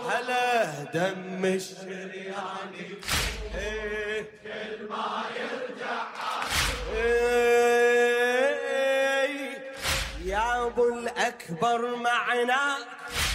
هلا دم الشرياني كل ما يرجع يا ابو الاكبر معنا